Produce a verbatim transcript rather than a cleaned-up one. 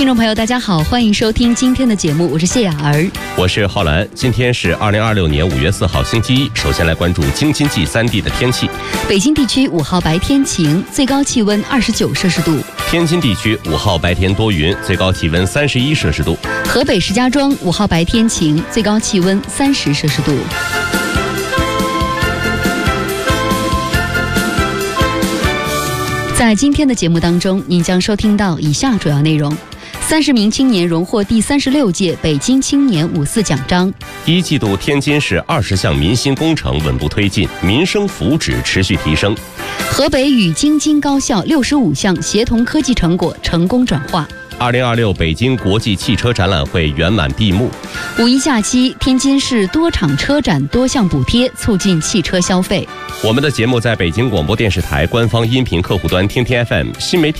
听众朋友大家好，欢迎收听今天的节目，我是谢雅儿， 我是浩然。今天是二零二六年五月四号星期一，首先来关注京津冀三地的天气。 北京地区五号白天晴，最高气温二十九摄氏度。 天津地区五号白天多云，最高气温三十一摄氏度。 河北石家庄五号白天晴，最高气温三十摄氏度。在今天的节目当中，您将收听到以下主要内容：三十名青年荣获第三十六届北京青年五四奖章。 一季度天津市二十项民心工程稳步推进，民生福祉持续提升。 河北与京津高校六十五项协同科技成果成功转化。 二零二六北京国际汽车展览会圆满闭幕。 五一假期，天津市多场车展多项补贴，促进汽车消费。 我们的节目在北京广播电视台官方音频客户端天天 F M、新媒体